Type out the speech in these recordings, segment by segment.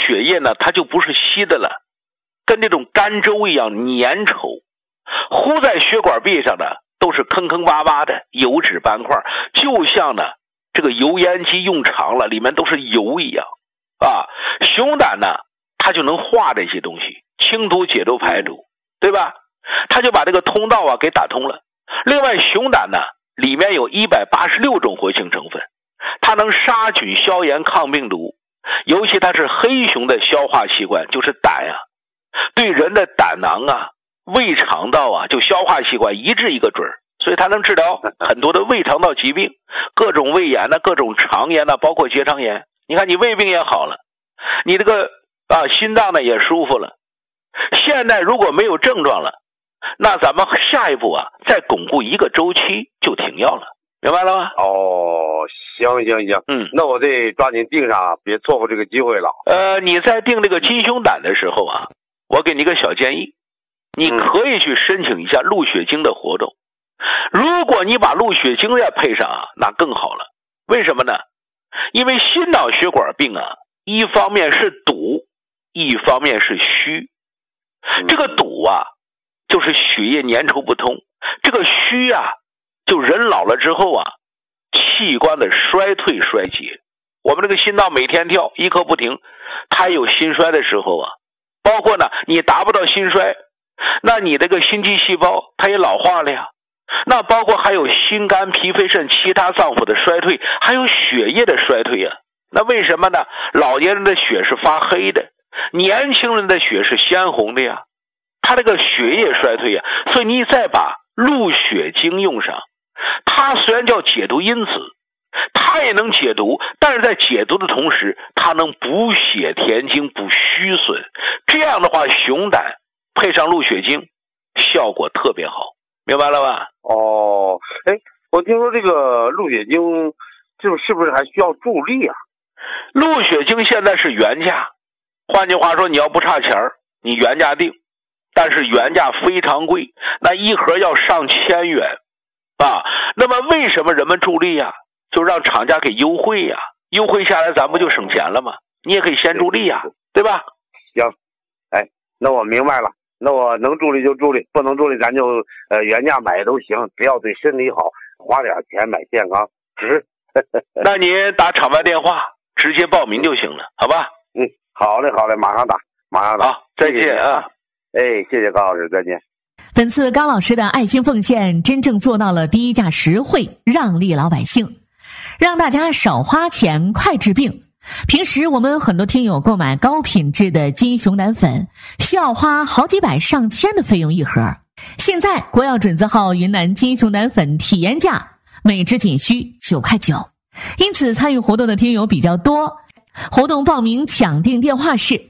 血液呢，它就不是稀的了，跟那种干粥一样粘稠，糊在血管壁上的都是坑坑洼洼的油脂斑块，就像呢这个油烟机用长了，里面都是油一样啊。熊胆呢，它就能化这些东西，清毒解毒排毒，对吧？它就把这个通道啊给打通了。另外，熊胆呢里面有186种活性成分，它能杀菌消炎抗病毒，尤其它是黑熊的消化器官，就是胆啊，对人的胆囊啊、胃肠道啊，就消化器官一治一个准儿，所以它能治疗很多的胃肠道疾病，各种胃炎各种肠炎包括结肠炎。你看你胃病也好了，你这个心脏呢也舒服了。现在如果没有症状了，那咱们下一步再巩固一个周期就停药了，明白了吗？ 哦，行，那我得抓紧定上，别错过这个机会了。 你在定这个金熊胆的时候我给你个小建议，你可以去申请一下鹿血精的活动。如果你把鹿血精也配上那更好了。为什么呢？因为心脑血管病一方面是堵，一方面是虚。这个堵就是血液粘稠不通，这个虚就人老了之后器官的衰退衰竭。我们这个心脏每天跳一刻不停，它有心衰的时候包括呢你达不到心衰，那你这个心肌细胞它也老化了呀。那包括还有心肝脾肺肾其他脏腑的衰退，还有血液的衰退那为什么呢？老年人的血是发黑的，年轻人的血是鲜红的呀，他这个血液衰退所以你再把鹿血精用上，它虽然叫解毒因子，它也能解毒，但是在解毒的同时，它能补血填精补虚损。这样的话，熊胆配上鹿血精效果特别好，明白了吧？ 哦，我听说这个鹿血精是不是还需要助力鹿血精现在是原价，换句话说，你要不差钱你原价定，但是原价非常贵，那一盒要上千元那么为什么人们助力就让厂家给优惠优惠下来咱不就省钱了吗？你也可以先助力对吧？ 行，那我明白了，那我能助力就助力，不能助力咱就原价买都行，只要对身体好，花点钱买健康值。 那您打场外电话直接报名就行了，好吧？ 好嘞，马上打。 好，再见谢谢高老师，再见。 本次高老师的爱心奉献真正做到了低价实惠，让利老百姓，让大家少花钱快治病。平时我们很多听友购买高品质的金熊胆粉需要花好几百上千的费用一盒，现在国药准字号云南金熊胆粉体验价每支仅需9块9，因此参与活动的听友比较多。活动报名抢订电话是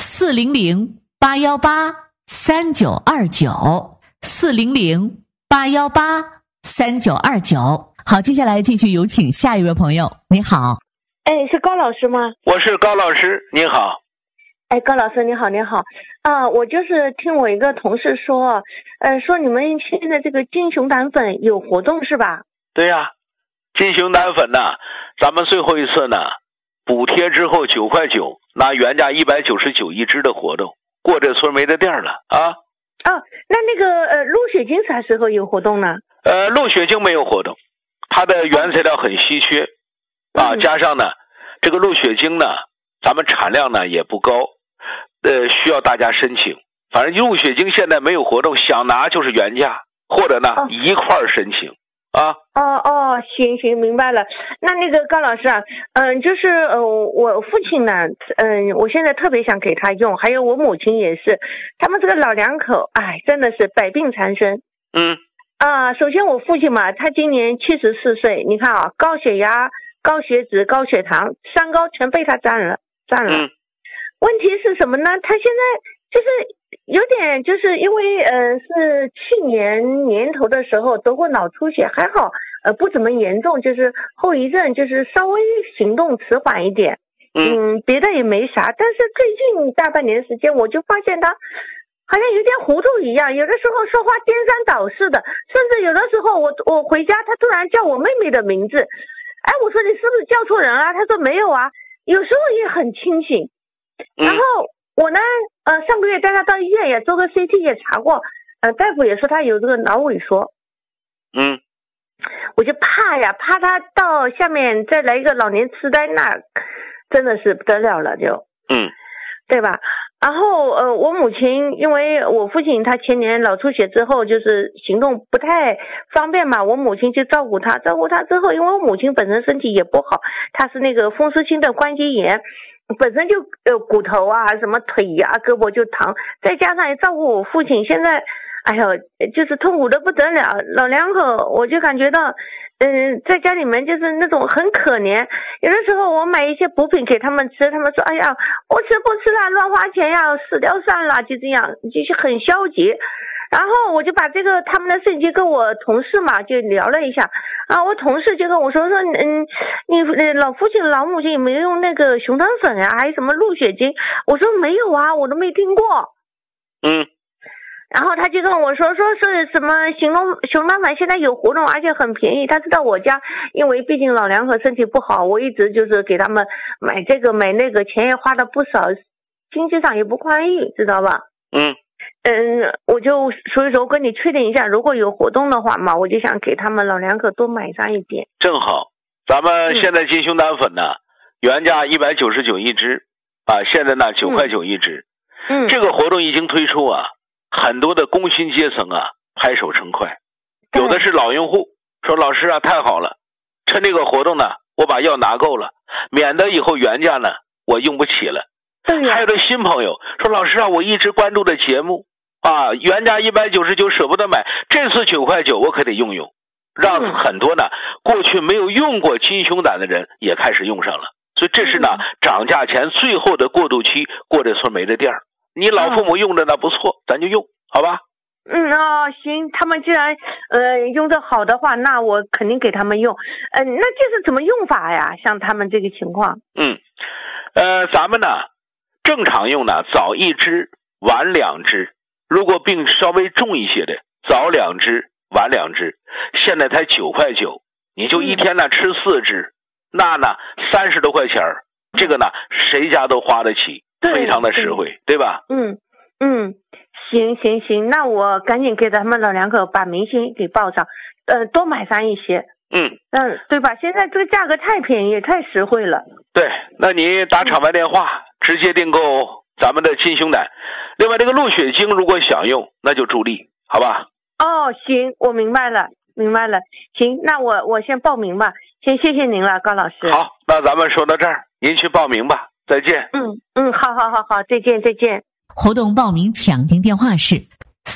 400-818-3929，400-818-3929。好，接下来继续有请下一位朋友。你好。 是高老师吗？ 我是高老师，你好。 高老师你好。我就是听我一个同事说，说你们现在这个金熊胆粉有活动是吧？ 对呀，金熊胆粉咱们最后一次补贴之后9块9，拿原价199一支的活动，过这村没得店了那个鹿血精啥时候有活动呢？ 鹿血精没有活动，它的原材料很稀缺加上这个鹿血精咱们产量也不高，需要大家申请。反正鹿血精现在没有活动，想拿就是原价，或者一块儿申请行，明白了。那个高老师就是我父亲我现在特别想给他用，还有我母亲也是，他们这个老两口真的是百病缠身。首先我父亲嘛，他今年74岁，你看高血压、高血脂、高血糖、三高全被他占了。问题是什么呢？他现在就是有点，就是因为是去年年头的时候得过脑出血，还好不怎么严重，就是后遗症就是稍微行动迟缓一点，别的也没啥。但是最近大半年时间，我就发现他好像有点糊涂一样，有的时候说话颠三倒四的，甚至有的时候我回家，他突然叫我妹妹的名字，我说你是不是叫错人了？他说没有啊，有时候也很清醒。 然后我呢，上个月带他到医院也做个 CT 也查过，大夫也说他有这个脑萎缩。我就怕呀，怕他到下面再来一个老年痴呆，那真的是不得了了就。对吧？然后我母亲，因为我父亲他前年脑出血之后，就是行动不太方便嘛，我母亲就照顾他之后，因为我母亲本身身体也不好，她是那个风湿性的关节炎，本身就骨头啊什么腿啊胳膊就疼，再加上也照顾我父亲，现在哎呦就是痛苦的不得了，老两口我就感觉到在家里面就是那种很可怜，有的时候我买一些补品给他们吃，他们说哎呀不吃了，乱花钱呀，死掉算了，就这样，就是很消极。然后我就把这个他们的事情跟我同事嘛就聊了一下我同事就跟我说你老父亲老母亲有没有用那个熊胆粉啊，还有什么鹿血精？我说没有啊，我都没听过。然后他就跟我说是什么熊胆粉现在有活动，而且很便宜。他知道我家因为毕竟老两口身体不好，我一直就是给他们买这个买那个，钱也花的不少，经济上也不宽裕，知道吧？我就所以说跟你确定一下，如果有活动的话嘛，我就想给他们老两口多买上一点。 正好，咱们现在金熊胆粉呢，原价199一支现在呢9块9一支。这个活动一经推出很多的工薪阶层拍手称快，有的是老用户说老师太好了，趁这个活动呢我把药拿够了，免得以后原价呢我用不起了。还有的新朋友说老师我一直关注的节目原价199舍不得买，这次9块9我可得用，让很多呢过去没有用过金熊胆的人也开始用上了。所以这是呢涨价前最后的过渡期，过这村没这店儿。你老父母用着呢不错，咱就用，好吧？ 行，他们既然用的好的话，那我肯定给他们用。那这是怎么用法呀？像他们这个情况。 咱们呢正常用呢早1支晚2支，如果病稍微重一些的早2支晚2支，现在才9块9，你就一天呢吃4支，那呢30多块钱，这个呢谁家都花得起，非常的实惠，对吧？ 行，那我赶紧给他们老两口把明星给报上，多买上一些。对吧？现在这个价格太便宜，太实惠了。 对，那你打场外电话直接订购咱们的金熊胆。另外这个鹿血精如果想用，那就助力，好吧？ 行，我明白了。行，那我先报名吧。先谢谢您了，高老师。 好，那咱们说到这儿，您去报名吧。再见。 好，再见。 活动报名抢订电话是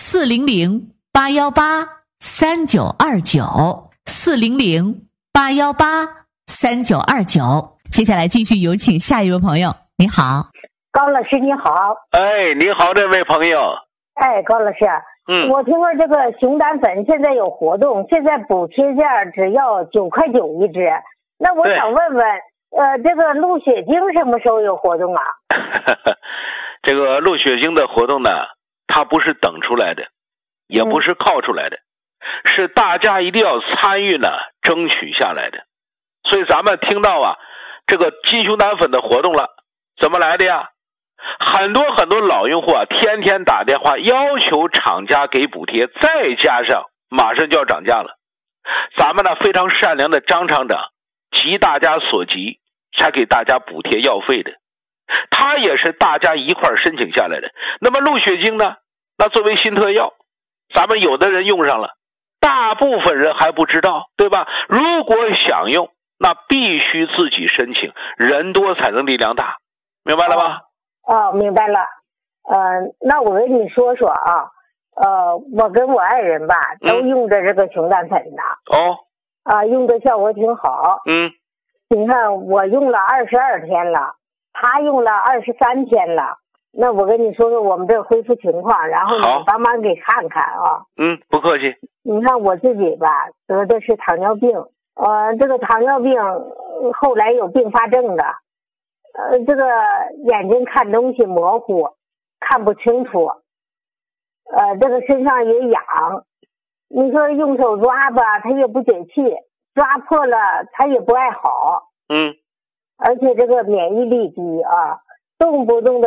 400-818-3929，400-818-3929。接下来继续有请下一位朋友。你好， 高老师你好。 你好，这位朋友。 高老师，我听说这个熊胆粉现在有活动，现在补贴价只要9块9一支。那我想问问，这个鹿血精什么时候有活动啊？ 这个鹿血精的活动呢，它不是等出来的，也不是靠出来的，是大家一定要参与呢，争取下来的。所以咱们听到这个金熊胆粉的活动了，怎么来的呀？很多老用户天天打电话要求厂家给补贴，再加上马上就要涨价了，咱们呢非常善良的张厂长急大家所急才给大家补贴药费的，他也是大家一块申请下来的。那么鹿血精呢，那作为新特药，咱们有的人用上了，大部分人还不知道，对吧？如果想用，那必须自己申请，人多才能力量大，明白了吗？ 明白了。那我跟你说说我跟我爱人吧都用的这个熊胆粉的。用的效果挺好。你看我用了22天了，他用了23天了。那我跟你说说我们这恢复情况，然后你帮忙给看看不客气。 你看我自己吧得的是糖尿病，这个糖尿病后来有并发症的，这个眼睛看东西模糊，看不清楚，这个身上也痒，你说用手抓吧它也不解气，抓破了它也不爱好。而且这个免疫力低动不动的